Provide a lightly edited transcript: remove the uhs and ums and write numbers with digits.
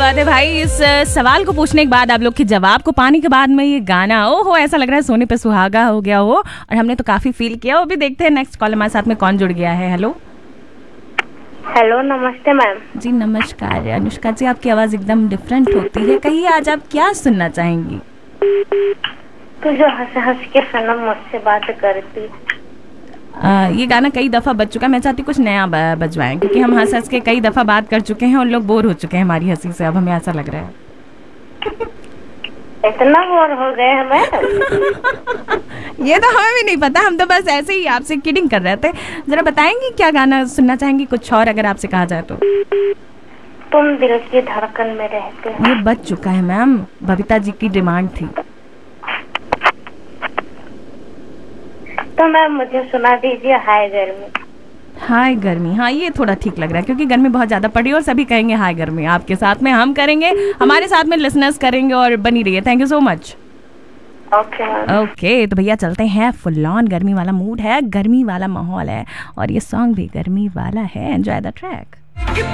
बात है भाई। इस सवाल को पूछने के बाद, आप लोग के जवाब को पाने के बाद में ये गाना हो ऐसा लग रहा है सोने पे सुहागा हो गया हो, और हमने तो काफी फील किया। अभी देखते हैं नेक्स्ट कॉल हमारे साथ में कौन जुड़ गया है। हेलो हेलो, नमस्ते मैम। जी नमस्कार। अनुष्का जी, आपकी आवाज एकदम डिफरेंट होती है। कहिए आज आप क्या सुनना चाहेंगी? तू जो हंस हंस के सनम मुझसे बात करती। ये गाना कई दफ़ा बज चुका है। मैं चाहती कुछ नया बजवाएं, क्योंकि हम हंस हंस के कई दफ़ा बात कर चुके हैं और लोग बोर हो चुके हैं हमारी हंसी से। अब हमें ऐसा लग रहा है। इतना बोर हो गए हमें। ये तो हमें भी नहीं पता, हम तो बस ऐसे ही आपसे किडिंग कर रहे थे। जरा बताएंगी क्या गाना सुनना चाहेंगी, कुछ और अगर आपसे कहा जाए तो? तुम दिल की धड़कन में रहते हो। ये बज चुका है मैम, बबीता जी की डिमांड थी। तो मैम मुझे सुना दीजिए हाय गर्मी। हाय गर्मी, हाँ ये थोड़ा ठीक लग रहा है, क्योंकि गर्मी बहुत ज्यादा पड़ी और सभी कहेंगे हाय गर्मी। आपके साथ में हम करेंगे, हमारे साथ में लिसनर्स करेंगे, और बनी रहिए। Thank you so much. Okay, तो भैया चलते हैं। फुल ऑन गर्मी वाला मूड है, गर्मी वाला माहौल है, और ये सॉन्ग भी गर्मी वाला है। Enjoy the track.